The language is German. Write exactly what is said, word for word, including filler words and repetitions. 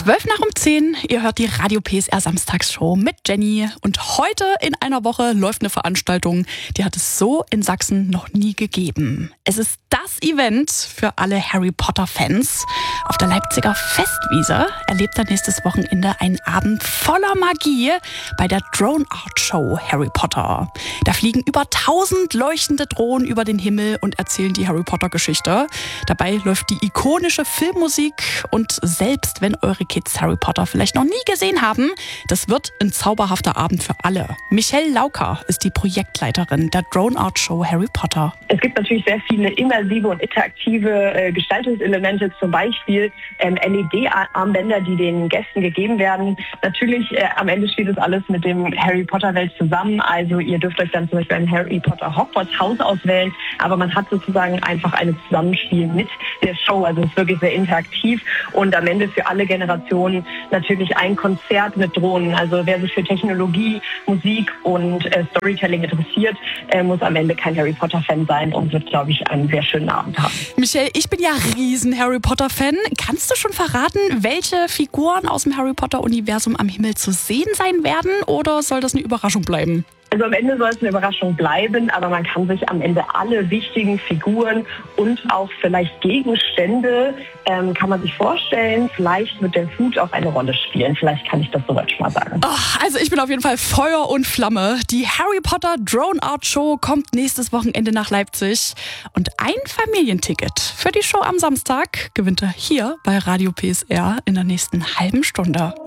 Zwölf nach um zehn, ihr hört die Radio P S R Samstagsshow mit Jenny. Und heute in einer Woche läuft eine Veranstaltung, die hat es so in Sachsen noch nie gegeben. Es ist das Event für alle Harry Potter Fans. Auf der Leipziger Festwiese erlebt er nächstes Wochenende einen Abend voller Magie bei der Drone Art Show Harry Potter. Da fliegen über tausend leuchtende Drohnen über den Himmel und erzählen die Harry Potter Geschichte. Dabei läuft die ikonische Filmmusik und selbst wenn eure Kids Harry Potter vielleicht noch nie gesehen haben, das wird ein zauberhafter Abend für alle. Michelle Lauker ist die Projektleiterin der Drone Art Show Harry Potter. Es gibt natürlich sehr viele immersive und interaktive äh, Gestaltungselemente, zum Beispiel ähm, L E D-Armbänder, die den Gästen gegeben werden. Natürlich, äh, am Ende steht das alles mit dem Harry Potter-Welt zusammen. Also ihr dürft euch dann zum Beispiel ein Harry Potter Hogwarts-Haus auswählen, aber man hat sozusagen einfach ein Zusammenspiel mit der Show. Also es ist wirklich sehr interaktiv und am Ende für alle Generationen natürlich ein Konzert mit Drohnen. Also wer sich für Technologie, Musik und äh, Storytelling interessiert, äh, muss am Ende kein Harry Potter-Fan sein und wird, glaube ich, einen sehr schönen Abend haben. Michelle, ich bin ja riesen Harry Potter-Fan. Kannst du schon verraten, welche Figuren aus dem Harry Potter-Universum am Himmel zu sehen sein werden, oder soll das eine Überraschung bleiben? Also am Ende soll es eine Überraschung bleiben, aber man kann sich am Ende alle wichtigen Figuren und auch vielleicht Gegenstände, ähm, kann man sich vorstellen, vielleicht wird der Hut auch eine Rolle spielen. Vielleicht kann ich das soweit schon mal sagen. Oh, also ich bin auf jeden Fall Feuer und Flamme. Die Harry Potter Drone Art Show kommt nächstes Wochenende nach Leipzig. Und ein Familienticket für die Show am Samstag gewinnt er hier bei Radio P S R in der nächsten halben Stunde.